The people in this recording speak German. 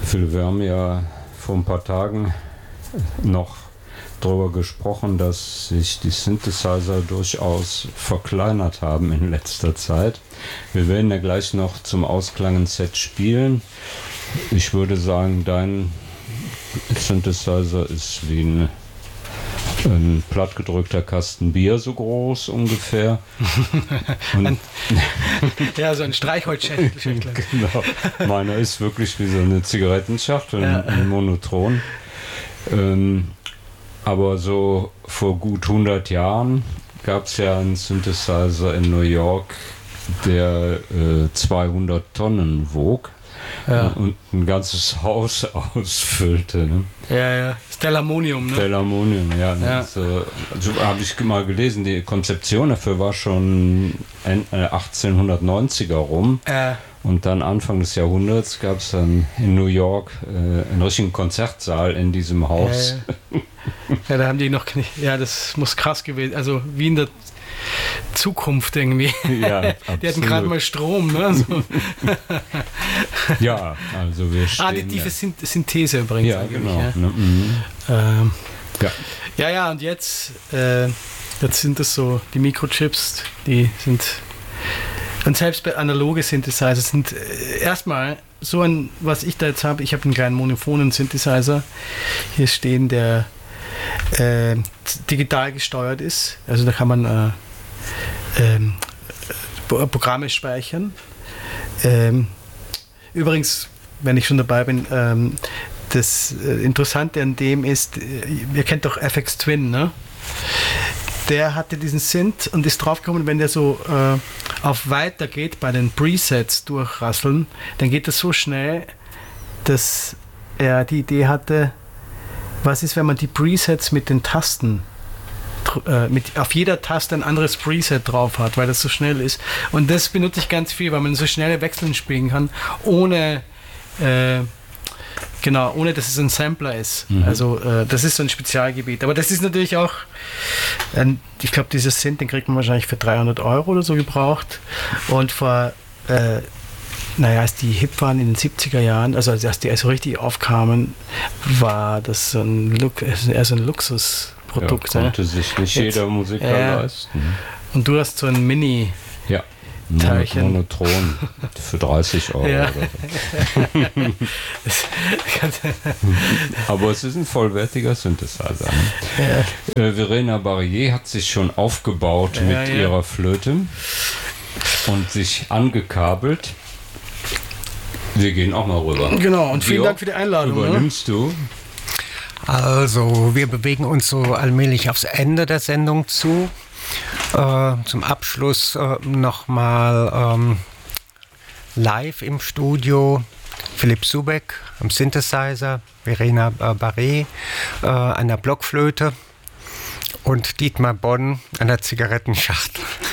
Philipp, wir haben ja vor ein paar Tagen noch darüber gesprochen, dass sich die Synthesizer durchaus verkleinert haben in letzter Zeit. Wir werden ja gleich noch zum Ausklang ein Set spielen. Ich würde sagen, dein Synthesizer ist wie ein plattgedrückter Kasten Bier so groß ungefähr. Ja, so ein Streichholzschächtel. Genau. Meiner ist wirklich wie so eine Zigarettenschachtel, ein Monotron. Aber so vor gut 100 Jahren gab es ja einen Synthesizer in New York, der 200 Tonnen wog. Ja. Und ein ganzes Haus ausfüllte. Ne? Ja. Stellarmonium, ne? Stellarmonium, ja. Also habe ich mal gelesen, die Konzeption dafür war schon 1890er rum. Und dann Anfang des Jahrhunderts gab es dann in New York einen richtigen Konzertsaal in diesem Haus. Ja, da haben die noch nicht. Ja, das muss krass gewesen. Also wie in der Zukunft irgendwie. Ja, die hatten gerade mal Strom, ne? So. Ja, also wir stehen... Additive Synthese übrigens. Ja, genau. Ja. Ja, und jetzt sind das so die Mikrochips, die sind... Und selbst bei analoge Synthesizer sind erstmal so ein, was ich da jetzt habe, ich habe einen kleinen monophonen Synthesizer hier stehen, der digital gesteuert ist. Also da kann man Programme speichern. Übrigens, wenn ich schon dabei bin, das Interessante an dem ist, ihr kennt doch FX Twin, ne? Der hatte diesen Synth und ist draufgekommen, wenn der so auf Weiter geht bei den Presets durchrasseln, dann geht das so schnell, dass er die Idee hatte, was ist, wenn man die Presets mit den Tasten auf jeder Taste ein anderes Preset drauf hat, weil das so schnell ist. Und das benutze ich ganz viel, weil man so schnelle Wechseln spielen kann, ohne dass es ein Sampler ist. Also das ist so ein Spezialgebiet. Aber das ist natürlich auch, ich glaube, dieses Synth, den kriegt man wahrscheinlich für 300 € oder so gebraucht. Und vor, als die hip waren in den 70er Jahren, also als die so richtig aufkamen, war das so eher so ein Luxusprodukt. Ja, konnte sich nicht jeder Musiker leisten. Und du hast so ein Mini... Ja. Teilchen. Monotron für 30 € ja. Oder so. Aber es ist ein vollwertiger Synthesizer. Ne? Ja. Verena Barrier hat sich schon aufgebaut mit ihrer Flöte und sich angekabelt. Wir gehen auch mal rüber. Genau, und vielen Dank für die Einladung. Übernimmst du? Also, wir bewegen uns so allmählich aufs Ende der Sendung zu. Zum Abschluss nochmal live im Studio Philipp Subeck am Synthesizer, Verena Barrier an der Blockflöte und Dietmar Bonn an der Zigarettenschachtel.